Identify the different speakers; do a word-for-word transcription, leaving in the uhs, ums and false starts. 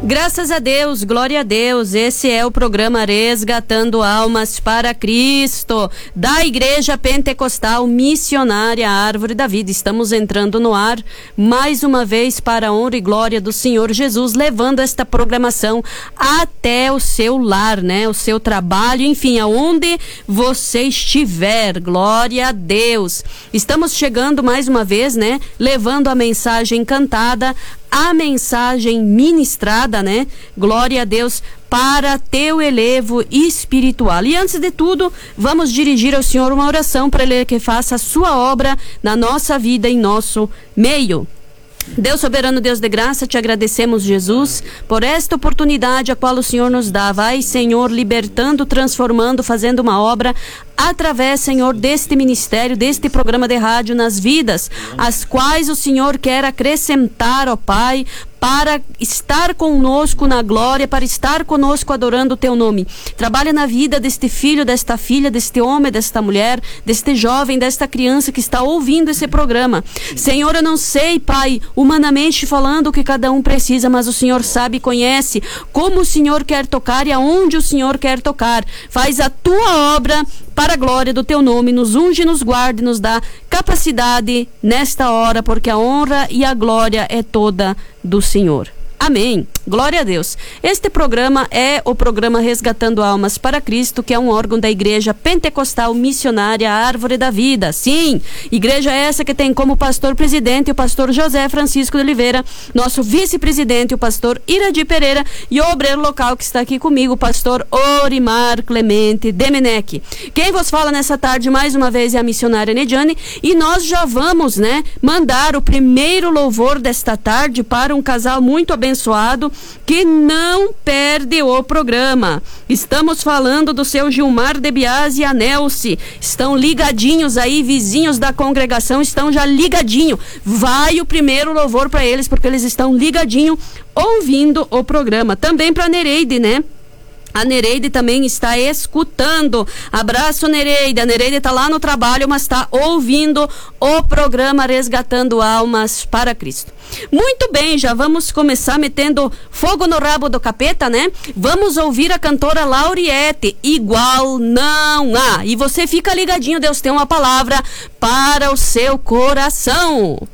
Speaker 1: Graças a Deus, glória a Deus, esse é o programa Resgatando Almas para Cristo, da Igreja Pentecostal Missionária Árvore da Vida. Estamos entrando no ar, mais uma vez, para a honra e glória do Senhor Jesus, levando esta programação até o seu lar, né? O seu trabalho, enfim, aonde você estiver, glória a Deus. Estamos chegando mais uma vez, né? Levando a mensagem cantada, a mensagem ministrada, né? Glória a Deus, para teu elevo espiritual. E antes de tudo, vamos dirigir ao Senhor uma oração para Ele que faça a sua obra na nossa vida, em nosso meio. Deus soberano, Deus de graça, te agradecemos, Jesus, por esta oportunidade a qual o Senhor nos dá. Vai, Senhor, libertando, transformando, fazendo uma obra através, Senhor, deste ministério, deste programa de rádio nas vidas, as quais o Senhor quer acrescentar, ó Pai, para estar conosco na glória, para estar conosco adorando o teu nome. Trabalha na vida deste filho, desta filha, deste homem, desta mulher, deste jovem, desta criança que está ouvindo esse programa. Senhor, eu não sei, Pai, humanamente falando o que cada um precisa, mas o Senhor sabe e conhece como o Senhor quer tocar e aonde o Senhor quer tocar. Faz a tua obra para a glória do teu nome, nos unge, nos guarde, nos dá capacidade nesta hora, porque a honra e a glória é toda do Senhor. Amém. Glória a Deus. Este programa é o programa Resgatando Almas para Cristo, que é um órgão da Igreja Pentecostal Missionária Árvore da Vida. Sim, igreja essa que tem como pastor presidente o pastor José Francisco de Oliveira, nosso vice-presidente o pastor Iradi Pereira e o obreiro local que está aqui comigo, o pastor Orimar Clemente Demenec. Quem vos fala nessa tarde mais uma vez é a missionária Nediane, e nós já vamos, né, mandar o primeiro louvor desta tarde para um casal muito abençoado abençoado que não perde o programa. Estamos falando do seu Gilmar de Biasi e a Nelce. Estão ligadinhos aí, vizinhos da congregação, estão já ligadinho. Vai o primeiro louvor para eles, porque eles estão ligadinho ouvindo o programa. Também para Nereide, né? A Nereide também está escutando. Abraço, Nereide. A Nereide está lá no trabalho, mas está ouvindo o programa Resgatando Almas para Cristo. Muito bem, já vamos começar metendo fogo no rabo do capeta, né? Vamos ouvir a cantora Lauriette, Igual Não Há. E você fica ligadinho, Deus tem uma palavra para o seu coração.